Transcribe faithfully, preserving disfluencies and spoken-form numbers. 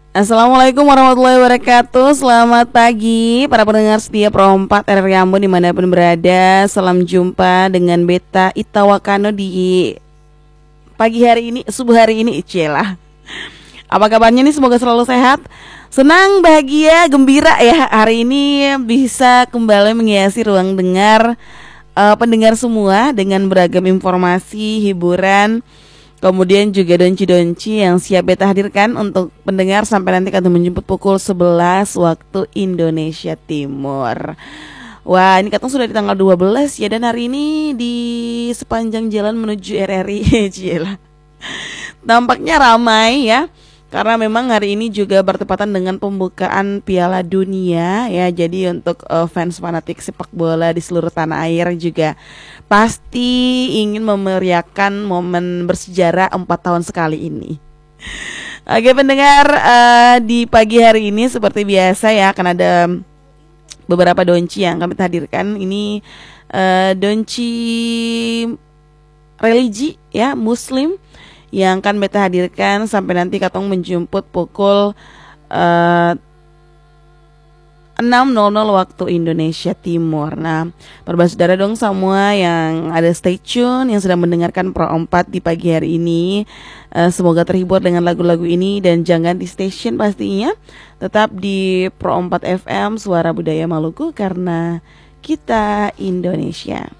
Assalamualaikum warahmatullahi wabarakatuh. Selamat pagi para pendengar setia Pro empat R R I Ambon dimanapun berada. Salam jumpa dengan Beta Itawakano di pagi hari ini, subuh hari ini. Icielah, apa kabarnya nih? Semoga selalu sehat, senang, bahagia, gembira ya. Hari ini bisa kembali menghiasi ruang dengar uh, pendengar semua dengan beragam informasi, hiburan, kemudian juga donci-donci yang siap Beta hadirkan untuk pendengar sampai nanti kami menjemput pukul sebelas waktu Indonesia Timur. Wah, ini katanya sudah di tanggal dua belas ya, dan hari ini di sepanjang jalan menuju R R I Cielah, nampaknya ramai ya. Karena memang hari ini juga bertepatan dengan pembukaan Piala Dunia ya. Jadi untuk uh, fans fanatik sepak bola di seluruh tanah air juga pasti ingin memeriahkan momen bersejarah empat tahun sekali ini. Oke pendengar, uh, di pagi hari ini seperti biasa ya akan ada beberapa donci yang kami hadirkan. Ini uh, donci religi ya, Muslim, yang akan Beta hadirkan sampai nanti katong menjemput pukul uh, enam nol nol waktu Indonesia Timur. Nah, berbahagia dong semua yang ada stay tune, yang sedang mendengarkan Pro empat di pagi hari ini. uh, Semoga terhibur dengan lagu-lagu ini. Dan jangan di station pastinya, tetap di Pro empat F M, Suara Budaya Maluku, karena kita Indonesia.